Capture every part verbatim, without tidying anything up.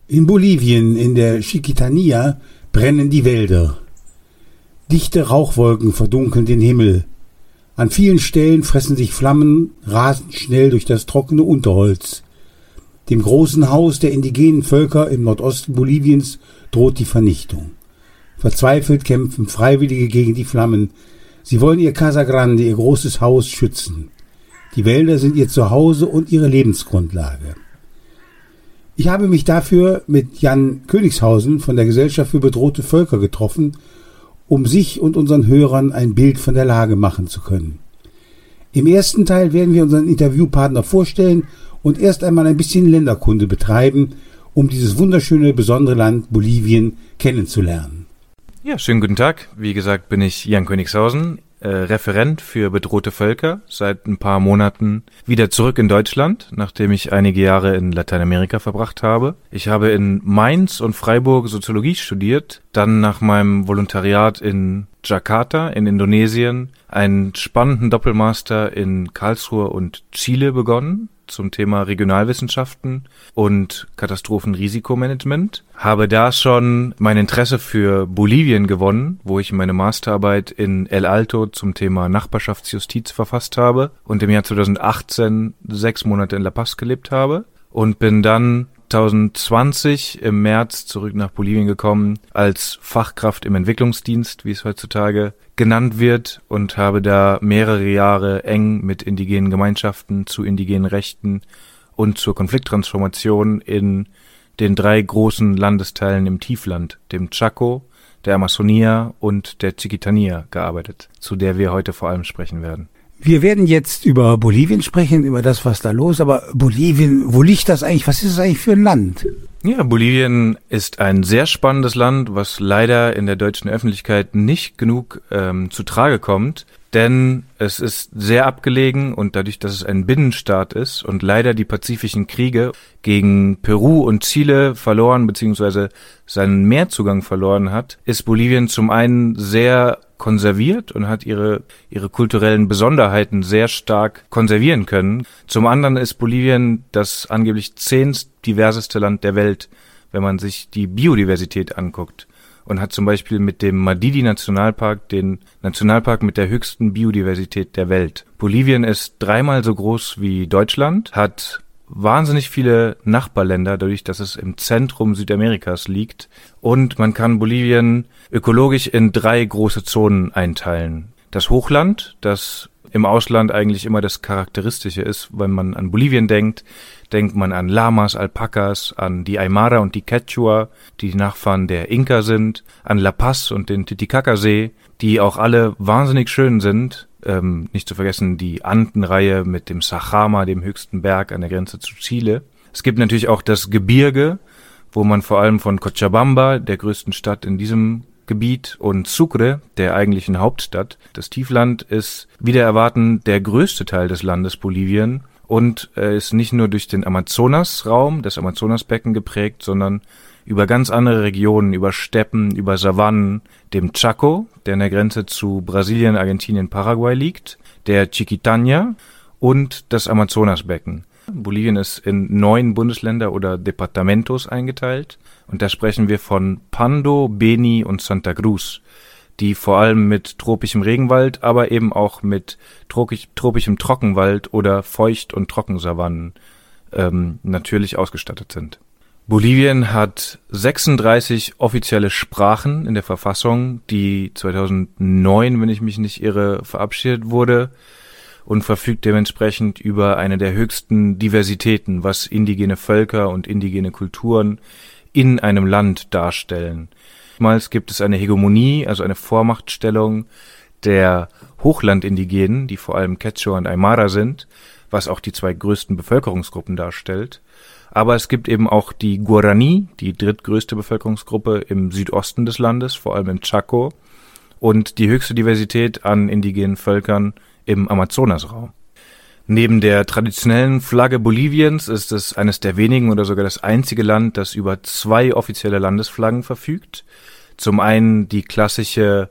In Bolivien, in der Chiquitania, brennen die Wälder. Dichte Rauchwolken verdunkeln den Himmel. An vielen Stellen fressen sich Flammen rasend schnell durch das trockene Unterholz. Dem großen Haus der indigenen Völker im Nordosten Boliviens droht die Vernichtung. Verzweifelt kämpfen Freiwillige gegen die Flammen. Sie wollen ihr Casa Grande, ihr großes Haus, schützen. Die Wälder sind ihr Zuhause und ihre Lebensgrundlage. Ich habe mich dafür mit Jan Königshausen von der Gesellschaft für bedrohte Völker getroffen, um sich und unseren Hörern ein Bild von der Lage machen zu können. Im ersten Teil werden wir unseren Interviewpartner vorstellen und erst einmal ein bisschen Länderkunde betreiben, um dieses wunderschöne, besondere Land Bolivien kennenzulernen. Ja, schönen guten Tag. Wie gesagt, bin ich Jan Königshausen, äh, Referent für bedrohte Völker, seit ein paar Monaten wieder zurück in Deutschland, nachdem ich einige Jahre in Lateinamerika verbracht habe. Ich habe in Mainz und Freiburg Soziologie studiert, dann nach meinem Volontariat in Jakarta in Indonesien einen spannenden Doppelmaster in Karlsruhe und Chile begonnen zum Thema Regionalwissenschaften und Katastrophenrisikomanagement. Habe da schon mein Interesse für Bolivien gewonnen, wo ich meine Masterarbeit in El Alto zum Thema Nachbarschaftsjustiz verfasst habe und im Jahr zweitausendachtzehn sechs Monate in La Paz gelebt habe und bin dann zweitausendzwanzig im März zurück nach Bolivien gekommen als Fachkraft im Entwicklungsdienst, wie es heutzutage genannt wird, und habe da mehrere Jahre eng mit indigenen Gemeinschaften zu indigenen Rechten und zur Konflikttransformation in den drei großen Landesteilen im Tiefland, dem Chaco, der Amazonia und der Chiquitania gearbeitet, zu der wir heute vor allem sprechen werden. Wir werden jetzt über Bolivien sprechen, über das, was da los ist. Aber Bolivien, wo liegt das eigentlich? Was ist das eigentlich für ein Land? Ja, Bolivien ist ein sehr spannendes Land, was leider in der deutschen Öffentlichkeit nicht genug ähm, zu Trage kommt. Denn es ist sehr abgelegen und dadurch, dass es ein Binnenstaat ist und leider die pazifischen Kriege gegen Peru und Chile verloren bzw. seinen Meerzugang verloren hat, ist Bolivien zum einen sehr konserviert und hat ihre ihre kulturellen Besonderheiten sehr stark konservieren können. Zum anderen ist Bolivien das angeblich zehnt diverseste Land der Welt, wenn man sich die Biodiversität anguckt. Und hat zum Beispiel mit dem Madidi-Nationalpark den Nationalpark mit der höchsten Biodiversität der Welt. Bolivien ist dreimal so groß wie Deutschland, hat wahnsinnig viele Nachbarländer, dadurch, dass es im Zentrum Südamerikas liegt. Und man kann Bolivien ökologisch in drei große Zonen einteilen. Das Hochland, das im Ausland eigentlich immer das Charakteristische ist, wenn man an Bolivien denkt, denkt man an Lamas, Alpakas, an die Aymara und die Quechua, die Nachfahren der Inka sind, an La Paz und den Titicaca-See, die auch alle wahnsinnig schön sind. Ähm, nicht zu vergessen die Andenreihe mit dem Sajama, dem höchsten Berg an der Grenze zu Chile. Es gibt natürlich auch das Gebirge, wo man vor allem von Cochabamba, der größten Stadt in diesem Gebiet, und Sucre, der eigentlichen Hauptstadt. Das Tiefland ist wider Erwarten der größte Teil des Landes Bolivien und äh, ist nicht nur durch den Amazonasraum, das Amazonasbecken geprägt, sondern über ganz andere Regionen, über Steppen, über Savannen, dem Chaco, der an der Grenze zu Brasilien, Argentinien, Paraguay liegt, der Chiquitania und das Amazonasbecken. Bolivien ist in neun Bundesländer oder Departamentos eingeteilt und da sprechen wir von Pando, Beni und Santa Cruz, die vor allem mit tropischem Regenwald, aber eben auch mit tropisch, tropischem Trockenwald oder Feucht- und Trockensavannen ähm, natürlich ausgestattet sind. Bolivien hat sechsunddreißig offizielle Sprachen in der Verfassung, die zweitausendneun, wenn ich mich nicht irre, verabschiedet wurde und verfügt dementsprechend über eine der höchsten Diversitäten, was indigene Völker und indigene Kulturen in einem Land darstellen. Oftmals gibt es eine Hegemonie, also eine Vormachtstellung der Hochlandindigenen, die vor allem Quechua und Aymara sind, was auch die zwei größten Bevölkerungsgruppen darstellt. Aber es gibt eben auch die Guarani, die drittgrößte Bevölkerungsgruppe im Südosten des Landes, vor allem im Chaco, und die höchste Diversität an indigenen Völkern im Amazonasraum. Neben der traditionellen Flagge Boliviens ist es eines der wenigen oder sogar das einzige Land, das über zwei offizielle Landesflaggen verfügt. Zum einen die klassische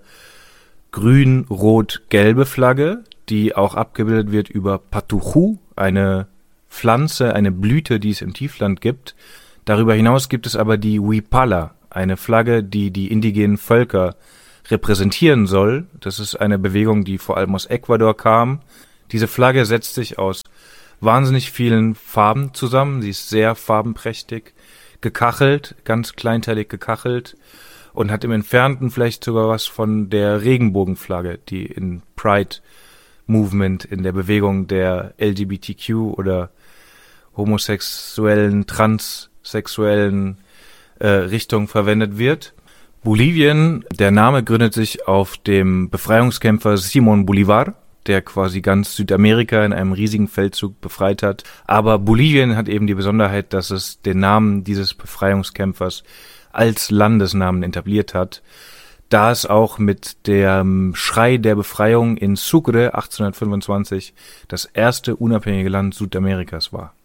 grün-rot-gelbe Flagge, die auch abgebildet wird über Patujú, eine Pflanze, eine Blüte, die es im Tiefland gibt, Darüber hinaus gibt es aber die Huipala, eine Flagge, die die indigenen Völker repräsentieren soll. Das ist eine Bewegung, die vor allem aus Ecuador kam. Diese Flagge setzt sich aus wahnsinnig vielen Farben zusammen. Sie ist sehr farbenprächtig, gekachelt, ganz kleinteilig gekachelt und hat im Entfernten vielleicht sogar was von der Regenbogenflagge, die in Pride Movement, in der Bewegung der L G B T Q oder homosexuellen, transsexuellen äh, Richtung verwendet wird. Bolivien, der Name gründet sich auf dem Befreiungskämpfer Simón Bolívar, der quasi ganz Südamerika in einem riesigen Feldzug befreit hat. Aber Bolivien hat eben die Besonderheit, dass es den Namen dieses Befreiungskämpfers als Landesnamen etabliert hat, da es auch mit dem Schrei der Befreiung in Sucre achtzehnhundertfünfundzwanzig das erste unabhängige Land Südamerikas war.